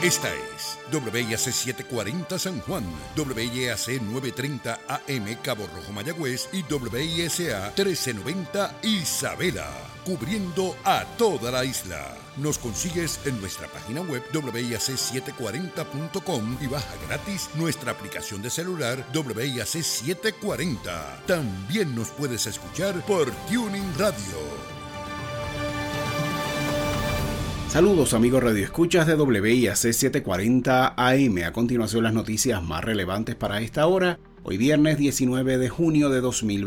Esta es WIAC 740 San Juan, WIAC 930 AM Cabo Rojo Mayagüez y WISA 1390 Isabela, cubriendo a toda la isla. Nos consigues en nuestra página web WIAC740.com y baja gratis nuestra aplicación de celular WIAC 740. También nos puedes escuchar por Tuning Radio. Saludos amigos radioescuchas de WIAC 740 AM. A continuación las noticias más relevantes para esta hora, hoy viernes 19 de junio de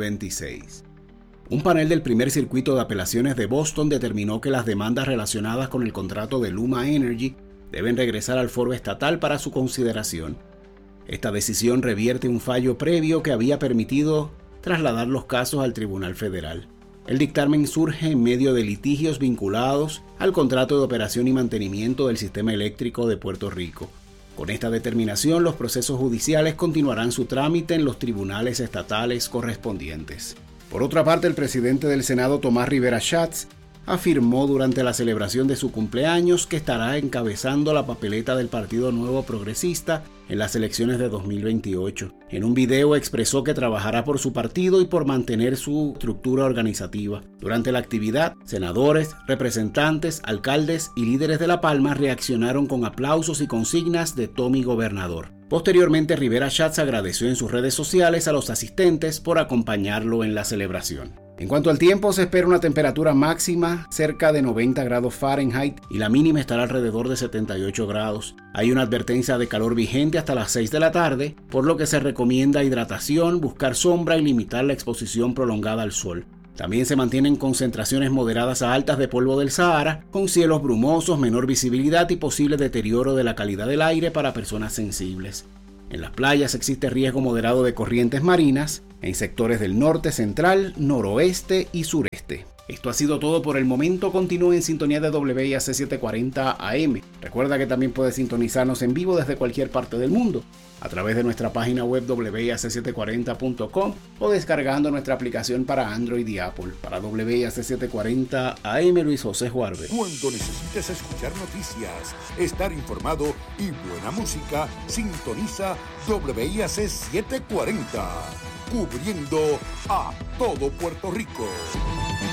2026. Un panel del primer circuito de apelaciones de Boston determinó que las demandas relacionadas con el contrato de Luma Energy deben regresar al foro estatal para su consideración. Esta decisión revierte un fallo previo que había permitido trasladar los casos al Tribunal Federal. El dictamen surge en medio de litigios vinculados al contrato de operación y mantenimiento del sistema eléctrico de Puerto Rico. Con esta determinación, los procesos judiciales continuarán su trámite en los tribunales estatales correspondientes. Por otra parte, el presidente del Senado, Tomás Rivera Schatz, afirmó durante la celebración de su cumpleaños que estará encabezando la papeleta del Partido Nuevo Progresista en las elecciones de 2028. En un video expresó que trabajará por su partido y por mantener su estructura organizativa. Durante la actividad, senadores, representantes, alcaldes y líderes de La Palma reaccionaron con aplausos y consignas de Tommy Gobernador. Posteriormente, Rivera Schatz agradeció en sus redes sociales a los asistentes por acompañarlo en la celebración. En cuanto al tiempo, se espera una temperatura máxima cerca de 90 grados Fahrenheit y la mínima estará alrededor de 78 grados. Hay una advertencia de calor vigente hasta las 6 de la tarde, por lo que se recomienda hidratación, buscar sombra y limitar la exposición prolongada al sol. También se mantienen concentraciones moderadas a altas de polvo del Sahara, con cielos brumosos, menor visibilidad y posible deterioro de la calidad del aire para personas sensibles. En las playas existe riesgo moderado de corrientes marinas en sectores del norte, central, noroeste y sureste. Esto ha sido todo por el momento. Continúe en sintonía de WIAC 740 AM. Recuerda que también puedes sintonizarnos en vivo desde cualquier parte del mundo a través de nuestra página web WIAC740.com o descargando nuestra aplicación para Android y Apple. Para WIAC 740 AM, Luis José Juarbe. Cuando necesites escuchar noticias, estar informado y buena música, sintoniza WIAC 740, cubriendo a todo Puerto Rico.